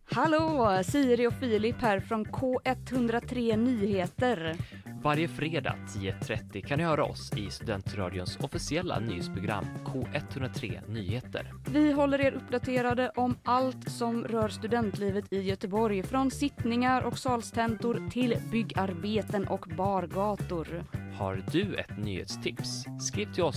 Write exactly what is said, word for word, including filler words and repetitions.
Hallå, Siri och Filip här från K etthundratre Nyheter. Varje fredag tio trettio kan ni höra oss i Studentradions officiella nyhetsprogram K etthundratre Nyheter. Vi håller er uppdaterade om allt som rör studentlivet i Göteborg, från sittningar och salstentor till byggarbeten och bargator. Har du ett nyhetstips? Skriv till oss